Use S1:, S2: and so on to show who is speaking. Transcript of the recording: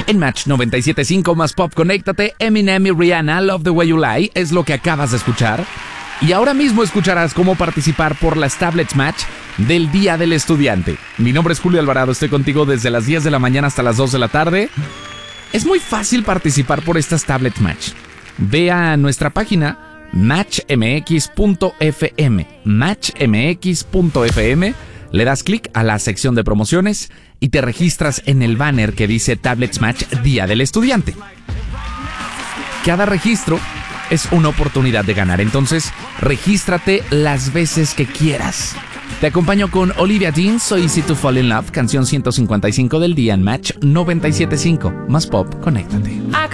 S1: En Match 97.5 más pop, conéctate. Eminem y Rihanna, Love the Way You Lie, es lo que acabas de escuchar. Y ahora mismo escucharás cómo participar por las Tablets Match del Día del Estudiante. Mi nombre es Julio Alvarado, estoy contigo desde las 10 de la mañana hasta las 2 de la tarde. Es muy fácil participar por estas Tablets Match. Ve a nuestra página matchmx.fm, matchmx.fm, le das clic a la sección de promociones y te registras en el banner que dice Tablets Match Día del Estudiante. Cada registro es una oportunidad de ganar, entonces regístrate las veces que quieras. Te acompaño con Olivia Dean, So Easy to Fall in Love, canción 155 del día en Match 97.5. Más pop, conéctate.